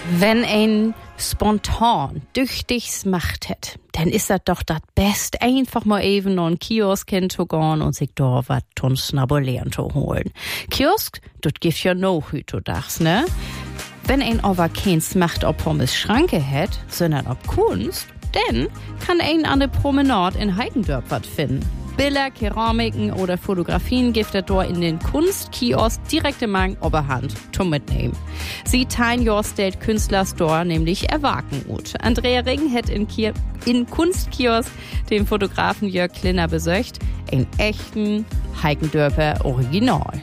Wenn ein spontan tüchtiges Macht hat, dann ist das doch das Beste, einfach mal eben noch einen Kiosk hinzugehen und sich da was zum Schnabulieren zu holen. Kiosk, das gibt ja noch heutzutage, ne? Wenn ein aber keins Macht ob Pommes Schranke hat, sondern ob Kunst, dann kann ein an der Promenade in Heikendorf was finden. Bilder, Keramiken oder Fotografien gibt er dort in den Kunstkiosk direkt im Mang Oberhand zum Mitnehmen. Sie teilen Jorsted Künstlerstore nämlich erwaken ut. Andrea Ring hat in Kunstkiosk den Fotografen Jörg Klinner besucht, einen echten Heikendörfer Original.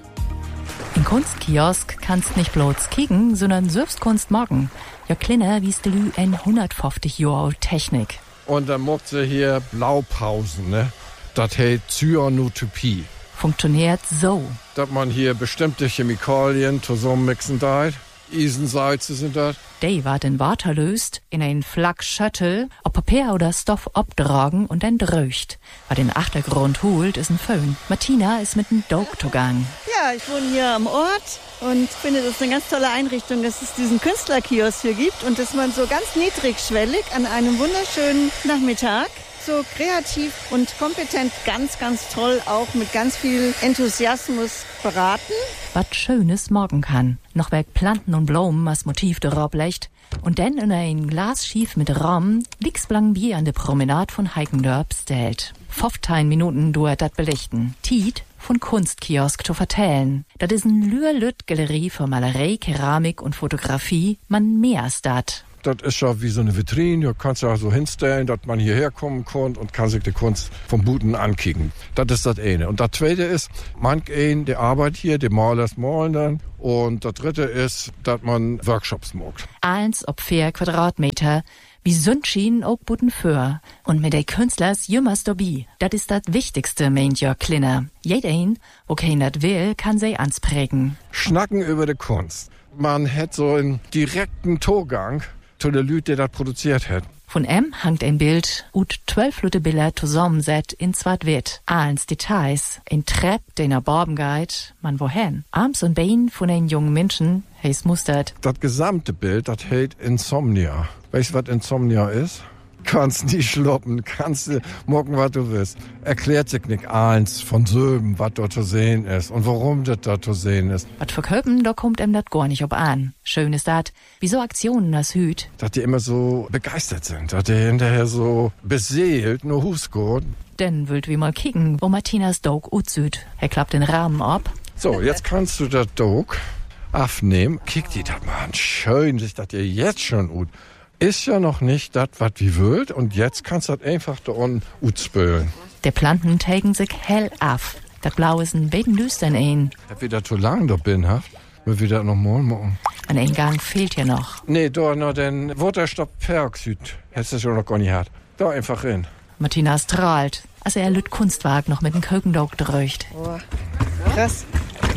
In Kunstkiosk kannst nicht bloß kicken, sondern selbst Kunst machen. Jörg Klinner wies de Lü en 150 Jahre Technik. Und dann macht sie hier Blaupausen, ne? Das heißt Cyanotopie. Funktioniert so. Dass man hier bestimmte Chemikalien zusammenmixen darf. Isensalze sind das. Die wird in Wasser löst, in ein Flak Schüttel, ob Papier oder Stoff abtragen und dann dröcht. Was den Achtergrund holt, ist ein Föhn. Martina ist mit dem Dog zugang. Ja, ich wohne hier am Ort und finde, das ist eine ganz tolle Einrichtung, dass es diesen Künstlerkiosk hier gibt und dass man so ganz niedrigschwellig an einem wunderschönen Nachmittag so kreativ und kompetent, ganz, ganz toll, auch mit ganz viel Enthusiasmus beraten. Was Schönes morgen kann. Noch weg Planten und Blumen als Motiv darauf legt. Und dann in ein Glas schief mit Rahmen liegt's blank Bier an der Promenade von Heikendorf stellt. 15 Minuten dauert das belichten. Tiet von Kunstkiosk zu vertellen. Das ist ein Lühr-Lütt-Galerie für Malerei, Keramik und Fotografie. Man mehr als dat. Das ist ja wie so eine Vitrine, du kannst ja so hinstellen, dass man hierher kommen kann und kann sich die Kunst vom Buten ankicken. Das ist das eine. Und das zweite ist, manch ein, der arbeitet hier, der Malers malen dann. Und das dritte ist, dass man Workshops macht. 1 auf 4 Quadratmeter. Wie sind Schienen auch Buten für. Und mit der Künstlers jümmers dabei. Das ist das Wichtigste, meint Jörg Klinner. Jeder, wo keiner das will, kann sie ansprägen. Schnacken über die Kunst. Man hat so einen direkten Zugang zu der Leute, der das produziert hat. Von hangt ein Bild, ut 12 Leute Bilder zusammenset in Zwart-Wit. Alles Details. Ein Trepp, den er Barben geht, man wohin. Arms und Bein von einem jungen Menschen, heißt mustert. Das gesamte Bild, das heißt Insomnia. Weißt du, was Insomnia ist? Kannst nicht schloppen, kannst morgen, was du willst. Erklärt sich nicht eins von Söben, was dort zu sehen ist und warum das dort zu sehen ist. Was für Köpen, da kommt ihm das gar nicht ob an. Schön ist das, wie so Aktionen das Hüt. Dass die immer so begeistert sind, dass die hinterher so beseelt nur Husgurt. Denn wollt wie mal kicken, wo Martinas Dog utsüht. Er klappt den Rahmen ab. So, jetzt kannst du das Dog aufnehmen. Kick die das mal an. Schön, sich das dir jetzt schon ut. Ist ja noch nicht das, was wie wollt, und jetzt kannst du das einfach da unten utspülen. Der Planten tägen sich hell auf. Das Blau ist ein bisschen düster ein. Hab wieder zu lang da bin, haft. Wir wieder noch mal machen. Ein Eingang fehlt ja noch. Nee, da noch den Wasserstoffperoxid. Hättest du schon noch gar nicht gehabt. Da einfach rein. Martina strahlt, als er Lüt Kunstwerk noch mit dem Kökendog dröcht. Oh, krass.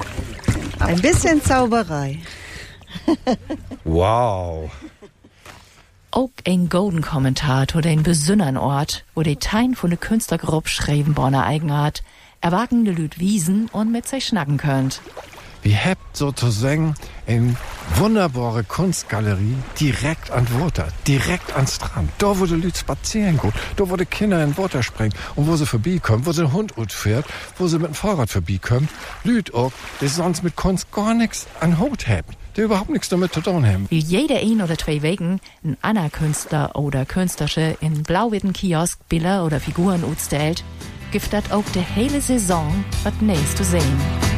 Ein bisschen Zauberei. Wow. Auch ein golden Kommentar zu den besünnern Ort, wo die Tein von der Künstlergruppe Schrevenborner Eigenart erwagende Lüt wiesen und mit sich schnacken könnt. Wir habt sozusagen eine wunderbare Kunstgalerie direkt an Wasser, direkt an Strand. Da, wo die Leute spazieren gehen, da, wo die Kinder in Wasser springen und wo sie vorbeikommen, wo sie ein Hund fährt, wo sie mit dem Fahrrad vorbeikommen. Leute auch, die sonst mit Kunst gar nichts an Haut haben, die überhaupt nichts damit zu tun haben. Wie jede 1 oder 2 Wochen ein anderer Künstler oder Künstlersche in blau-witten Kiosk Bilder oder Figuren utstellt, gibt das auch die hele Saison was Neues zu sehen.